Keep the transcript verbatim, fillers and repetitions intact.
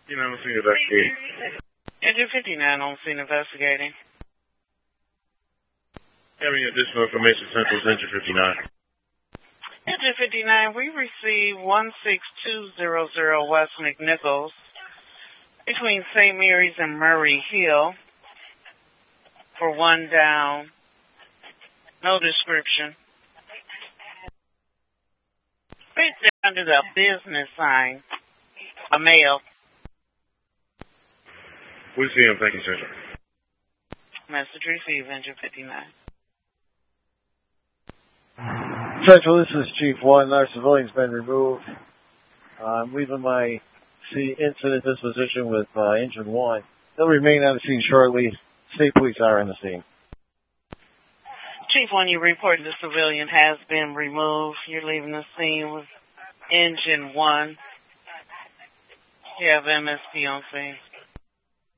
You know, I'm seeing investigating. Engine fifty-nine on scene investigating. Having additional information sent to Engine fifty-nine. Engine fifty-nine, we received one six two zero zero West McNichols between Saint Mary's and Murray Hill for one down. No description. Right there under the business sign. A male. We see him. Thank you, Central. Message received, Engine fifty-nine. Central, this is Chief one. Our civilian's been removed. Uh, I'm leaving my C incident disposition with uh, Engine one. They'll remain on the scene shortly. State police are on the scene. Chief one, you reported the civilian has been removed. You're leaving the scene with Engine one. You have M S P on scene.